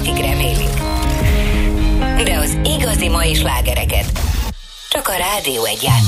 percig remélik. De az igazi mai slágereket csak a Rádió 1 játszik.